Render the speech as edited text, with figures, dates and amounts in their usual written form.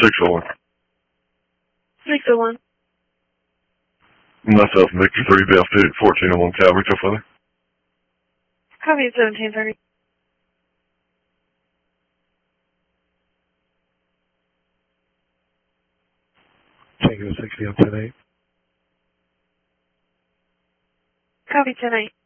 601. 601. Myself, Victor 3, Bell Fit, 1401 Calvary, till further. Copy at 1730. Tango 60 on 10-8. Copy 10-8.